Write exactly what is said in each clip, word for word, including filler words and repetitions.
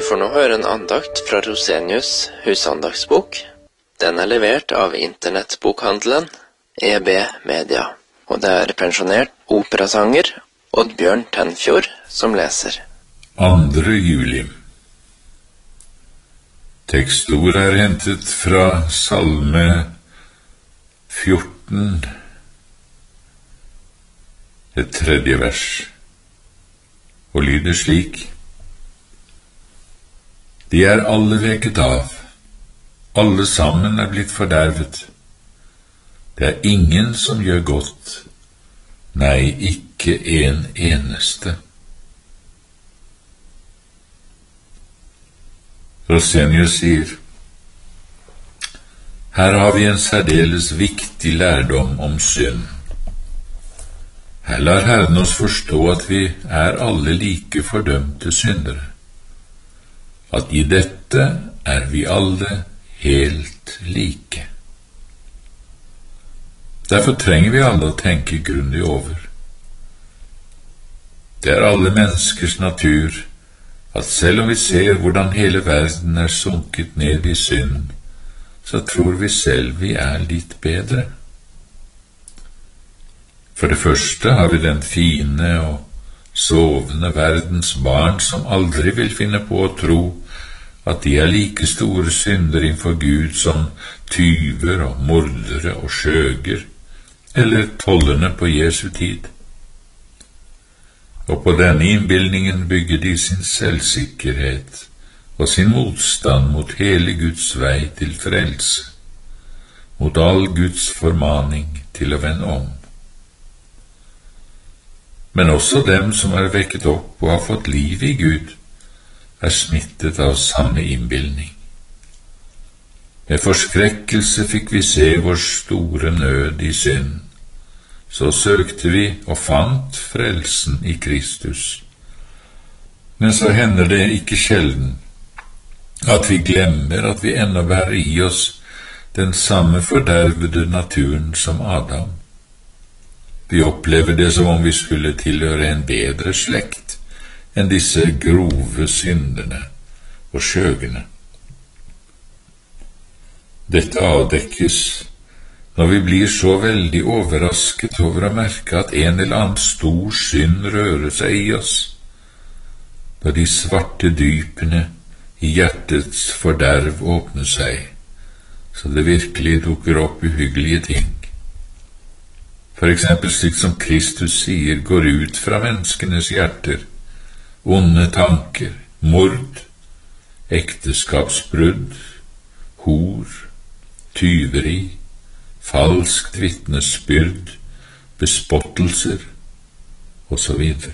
får nå høre en andakt fra Rosenius husandagsbok. Den er levert av internettbokhandelen E B Media, og det er pensjonert operasanger Oddbjørn Tenfjord som leser. andre juli. Tekstord er hentet fra Salme fjorten, det tredje vers, og lyder slik: De er alle veket av, alle sammen er blitt fordervet. Det er ingen som gjør godt, nei, ikke en eneste. Rosenius sier: Her har vi en særdeles viktig lærdom om synd. Her lar Herren oss forstå at vi er alle like fordømte syndere, at i dette er vi alle helt like. Derfor trenger vi alle å tenke grundig over. Det er alle menneskers natur at selv om vi ser hvordan hele verden er sunket ned i synd, så tror vi selv vi er litt bedre. For det første har vi den fine og sovende verdens barn som aldri vil finne på å tro at de er like store synder innfor Gud som tyver og mordere og skjøger, eller tollerne på Jesu tid. Og på denne innbildningen bygger de sin selvsikkerhet og sin motstand mot hele Guds vei til frelse, mot all Guds formaning til å vende om. Men også dem som er vekket opp og har fått liv i Gud, er smittet av samme innbildning. Med forskrekkelse fikk vi se vår store nød i synd. Så søkte vi og fant frelsen i Kristus. Men så hender det ikke sjelden at vi glemmer at vi ennå bærer i oss den samme fordervede naturen som Adam. Vi opplever det som om vi skulle tilhøre en bedre slekt enn disse grove synderne og skjøgene. Dette avdekkes når vi blir så veldig overrasket over å merke at en eller annen stor synd rører seg i oss, når de svarte dypene i hjertets forderv åpner seg, så det virkelig dukker opp uhyggelige ting. For eksempel slik som Kristus sier går ut fra menneskenes hjerter: onde tanker, mord, ekteskapsbrudd, hor, tyveri, falskt vitnesbyrd, bespottelser, og så videre.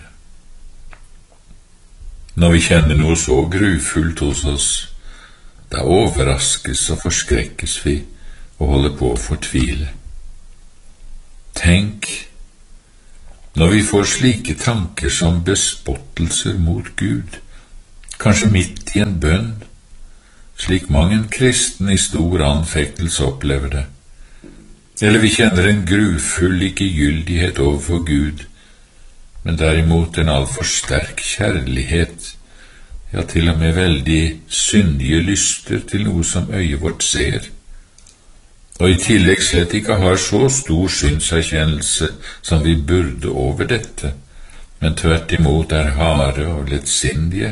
Når vi kjenner noe så grufullt hos oss, da overraskes og forskrekkes vi og holder på å fortvile. Tenk, når vi får slike tanker som bespottelser mot Gud, kanskje midt i en bønn, slik mange kristne i stor anfektelse opplever det, eller vi kjenner en grufull likegyldighet overfor Gud, men derimot en altfor sterk kjærlighet, ja, til og med veldig syndige lyster til noe som øyet vårt ser, og i tillegg slett ikke har så stor synserkjennelse som vi burde over dette, men tvert imot er harde og lettsindige.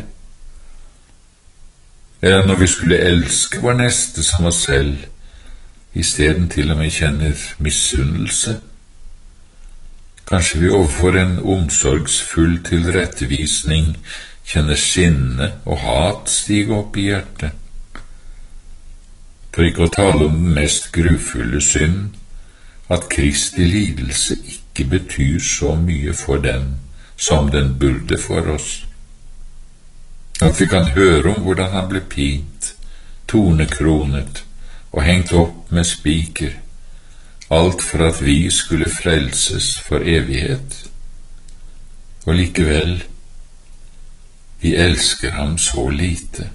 Eller når vi skulle elske vår neste som oss selv, i stedet til og med kjenner misunnelse. Kanskje vi overfor en omsorgsfull tilrettevisning kjenner sinne og hat stige opp i hjertet. For ikke å tale om den mest grufulle synd, at Kristi lidelse ikke betyr så mye for den som den burde for oss. At vi kan høre om hvordan han ble pint, tornekronet og hengt opp med spiker, alt for at vi skulle frelses for evighet. Og likevel, vi elsker ham så lite.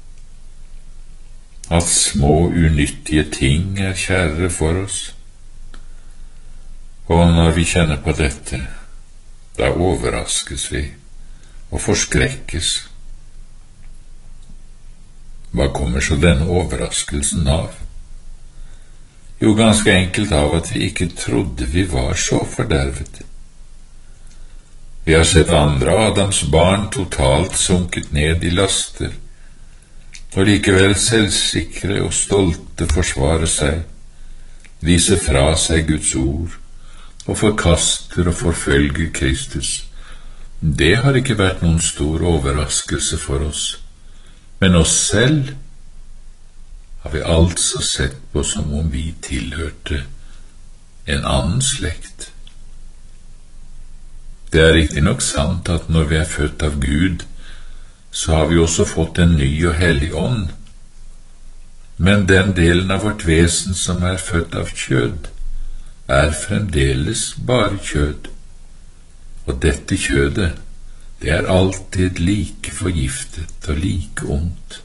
At små unyttige ting er kjære for oss. Og når vi kjenner på dette, da overraskes vi og forskrekkes. Hva kommer så denne overraskelsen av? Jo, ganske enkelt av at vi ikke trodde vi var så fordervet. Vi har sett andre Adams barn totalt sunket ned i laster, og likevel selvsikre og stolte forsvare seg, vise fra seg Guds ord, og forkaster og forfølger Kristus. Det har ikke vært noen stor overraskelse for oss, men oss selv har vi altså sett på som om vi tilhørte en annen slekt. Det er riktig nok sant at når vi er født av Gud, så har vi også fått en ny og hellig ånd, men den delen av vårt vesen som er født av kjød, er fremdeles bare kjød, og dette kjødet, det er alltid like forgiftet og like ondt.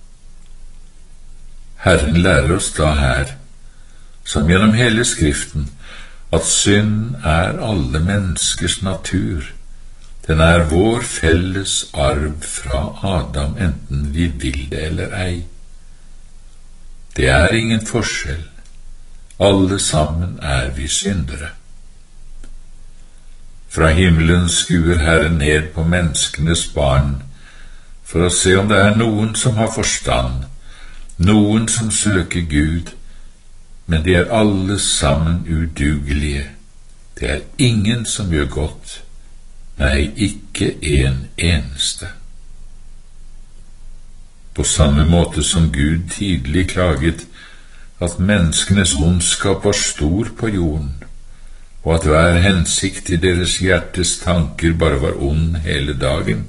Herren lærer oss da her, som gjennom hele Skriften, at synd er alle menneskers natur. Den er vår felles arv fra Adam, enten vi vil det eller ei. Det er ingen forskjell. Alle sammen er vi syndere. Fra himmelen skuer Herren ned på menneskenes barn, for å se om det er noen som har forstand, noen som søker Gud, men de er alle sammen udugelige. Det er ingen som gjør godt, nei, ikke en eneste. På samme måte som Gud tidlig klaget at menneskenes ondskap var stor på jorden, og at hver hensikt i deres hjertes tanker bare var ond hele dagen.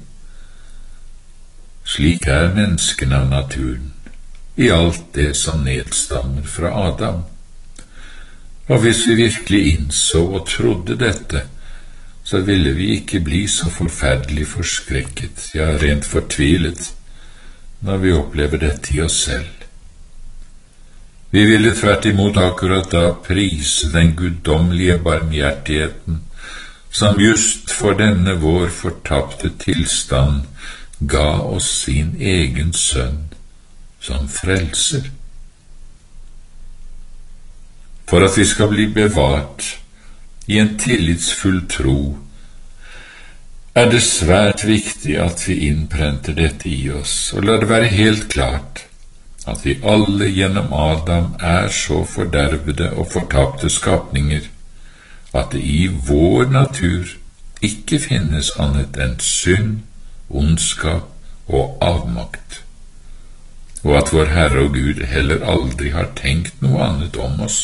Slik er menneskene av naturen, i alt det som nedstammer fra Adam. Og hvis vi virkelig innså og trodde dette, så ville vi ikke bli så forferdelig forskrekket, ja, rent fortvilet, når vi opplever dette i oss selv. Vi ville tvert imot akkurat da prise den guddommelige barmhjertigheten, som just for denne vår fortapte tilstand ga oss sin egen sønn som frelser. For at vi skal bli bevart i en tillitsfull tro, er det svært viktig at vi innprenter dette i oss, og la det være helt klart at vi alle gjennom Adam er så fordervede og fortapte skapninger, at det i vår natur ikke finnes annet enn synd, ondskap og avmakt, og at vår Herre og Gud heller aldri har tenkt noe annet om oss.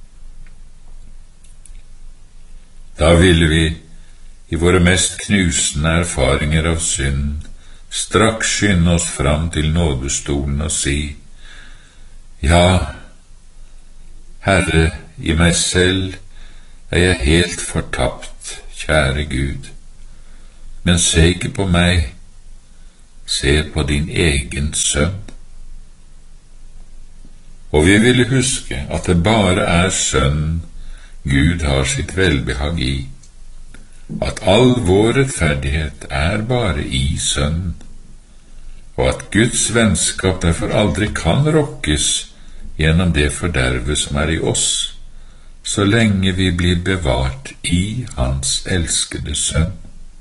Da ville vi, i våre mest knusende erfaringer av synd, straks skynde oss fram til nådestolen og si: Ja, Herre, i meg selv er jeg helt fortapt, kjære Gud, men se ikke på meg, se på din egen sønn. Og vi ville huske at det bare er sønnen Gud har sitt velbehag i, at all vår rettferdighet er bare i sønnen, og at Guds vennskap derfor aldri kan rokkes gjennom det forderve som er i oss, så lenge vi blir bevart i Hans elskede sønn.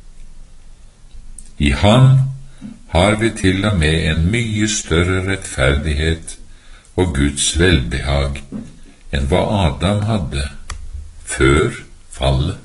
I Han har vi til og med en mye større rettferdighet og Guds velbehag enn hva Adam hadde før fallet.